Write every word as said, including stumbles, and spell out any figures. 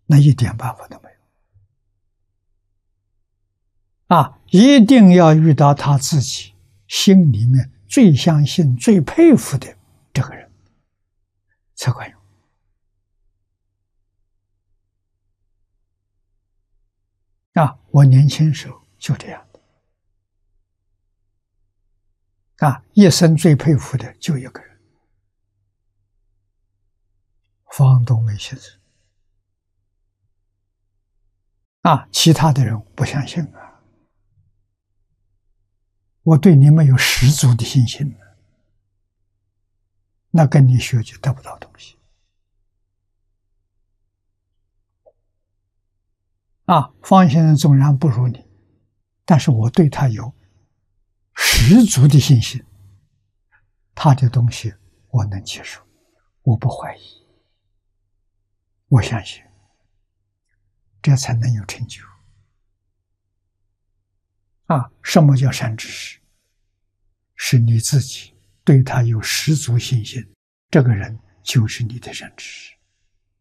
那一点办法都没有啊！一定要遇到他自己心里面最相信、最佩服的这个人，才管用。啊，我年轻时候就这样的，啊，一生最佩服的就一个人，方东梅先生。啊，其他的人不相信啊，我对你们有十足的信心呢，那跟你学就得不到东西。啊，方先生纵然不如你，但是我对他有十足的信心，他的东西我能接受，我不怀疑，我相信，这才能有成就。啊，什么叫善知识？是你自己对他有十足信心，这个人就是你的善知识。